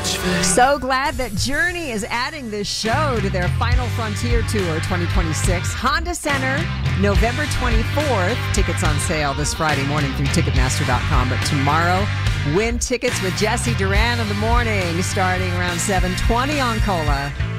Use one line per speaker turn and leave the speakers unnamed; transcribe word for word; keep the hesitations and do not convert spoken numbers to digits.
much fun.
So glad that Journey is adding this show to their Final Frontier Tour twenty twenty-six. Honda Center, November twenty-fourth. Tickets on sale this Friday morning through Ticketmaster dot com. But tomorrow, win tickets with Jesse Duran in the morning starting around seven twenty on Cola.